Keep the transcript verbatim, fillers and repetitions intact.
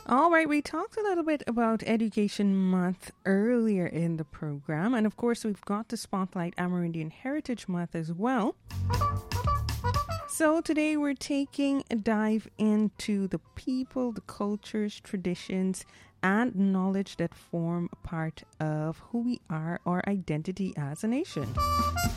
All right, we talked a little bit about Education Month earlier in the program, and of course, we've got to spotlight Amerindian Heritage Month as well. So today we're taking a dive into the people, the cultures, traditions, and knowledge that form part of who we are, our identity as a nation.